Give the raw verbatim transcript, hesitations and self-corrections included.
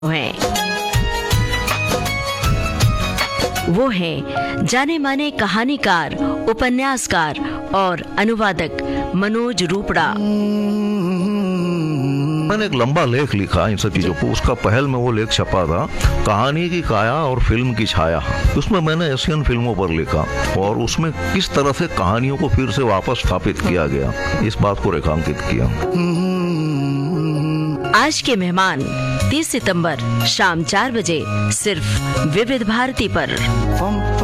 हैं। वो हैं जाने माने कहानीकार, उपन्यासकार और अनुवादक मनोज रूपड़ा। मैंने एक लंबा लेख लिखा इन सब चीजों को। उसका पहल में वो लेख छपा था, कहानी की काया और फिल्म की छाया। उसमें मैंने एशियन फिल्मों पर लिखा और उसमें किस तरह से कहानियों को फिर से वापस स्थापित किया गया, इस बात को रेखांकित किया। आज के मेहमान तीस सितंबर शाम चार बजे सिर्फ विविध भारती पर।